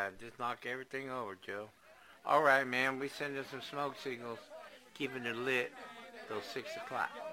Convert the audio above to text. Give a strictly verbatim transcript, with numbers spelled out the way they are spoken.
Yeah, just knock everything over, Joe. All right, man. We sending some smoke signals, keeping it lit till six o'clock.